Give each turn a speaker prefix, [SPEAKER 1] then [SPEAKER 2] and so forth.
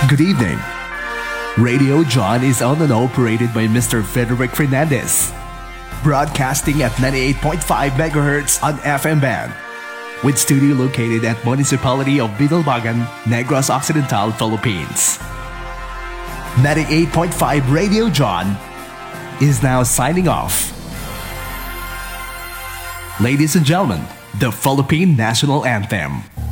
[SPEAKER 1] Good evening. Radio John is owned and operated by Mr. Frederick Fernandez, broadcasting at 98.5 MHz on FM band, with studio located at Municipality of Bidalbagan, Negros Occidental, Philippines. 98.5 Radio John is now signing off. Ladies and gentlemen, the Philippine National Anthem.